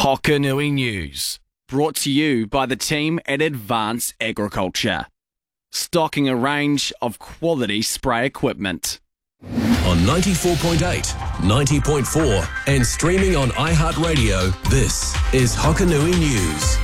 Hokanui News, brought to you by the team at Advanced Agriculture, stocking a range of quality spray equipment. On 94.8, 90.4 and streaming on iHeartRadio, this is Hokanui News.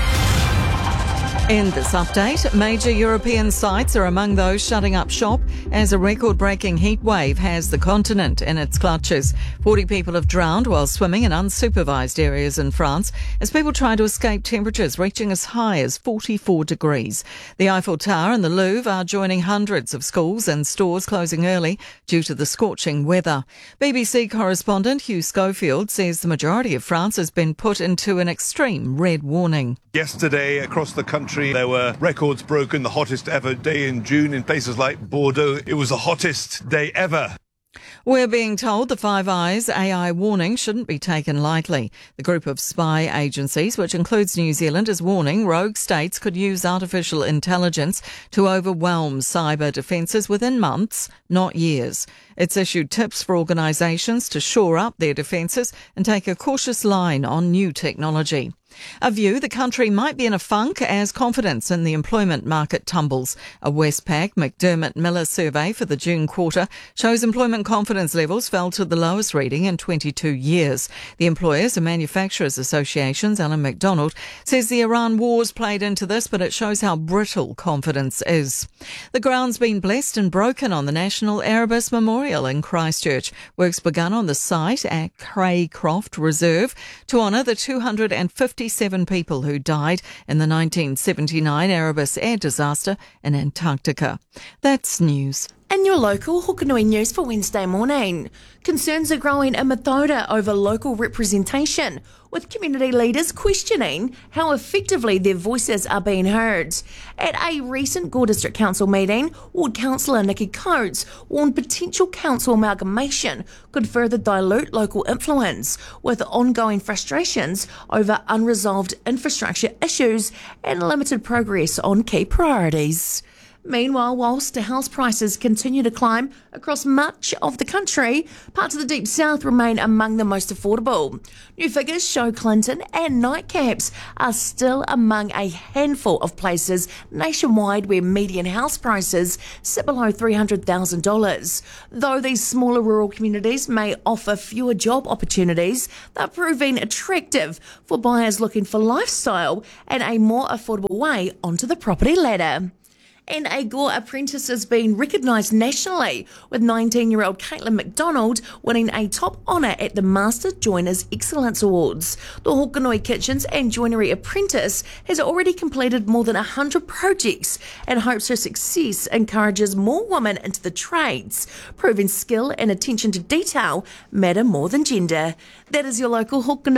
In this update, major European sites are among those shutting up shop as a record-breaking heat wave has the continent in its clutches. 40 people have drowned while swimming in unsupervised areas in France as people try to escape temperatures reaching as high as 44 degrees. The Eiffel Tower and the Louvre are joining hundreds of schools and stores closing early due to the scorching weather. BBC correspondent Hugh Schofield says the majority of France has been put into an extreme red warning. Yesterday, across the country, there were records broken, the hottest ever day in June in places like Bordeaux. It was the hottest day ever. We're being told the Five Eyes AI warning shouldn't be taken lightly. The group of spy agencies, which includes New Zealand, is warning rogue states could use artificial intelligence to overwhelm cyber defences within months, not years. It's issued tips for organisations to shore up their defences and take a cautious line on new technology. A view the country might be in a funk as confidence in the employment market tumbles. A Westpac McDermott Miller survey for the June quarter shows employment confidence levels fell to the lowest reading in 22 years. The Employers and Manufacturers Association's Alan McDonald says the Iran war's played into this, but it shows how brittle confidence is. The ground's been blessed and broken on the National Erebus Memorial in Christchurch. Work's begun on the site at Craycroft Reserve to honour the 257 people who died in the 1979 Erebus air disaster in Antarctica. That's news. In your local Hokanui News for Wednesday morning, concerns are growing in Mataura over local representation, with community leaders questioning how effectively their voices are being heard. At a recent Gore District Council meeting, Ward Councillor Nikki Coates warned potential council amalgamation could further dilute local influence, with ongoing frustrations over unresolved infrastructure issues and limited progress on key priorities. Meanwhile, whilst house prices continue to climb across much of the country, parts of the Deep South remain among the most affordable. New figures show Clinton and Nightcaps are still among a handful of places nationwide where median house prices sit below $300,000. Though these smaller rural communities may offer fewer job opportunities, they're proving attractive for buyers looking for lifestyle and a more affordable way onto the property ladder. And a Gore apprentice is being recognised nationally, with 19-year-old Caitlin McDonald winning a top honour at the Master Joiners Excellence Awards. The Hokanui Kitchens and Joinery Apprentice has already completed more than 100 projects and hopes her success encourages more women into the trades, proving skill and attention to detail matter more than gender. That is your local Hokanui